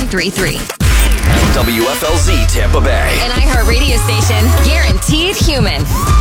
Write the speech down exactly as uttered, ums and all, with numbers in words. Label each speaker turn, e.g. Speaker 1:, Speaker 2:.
Speaker 1: three three.
Speaker 2: W F L Z Tampa Bay.
Speaker 1: An iHeart radio station. Guaranteed human.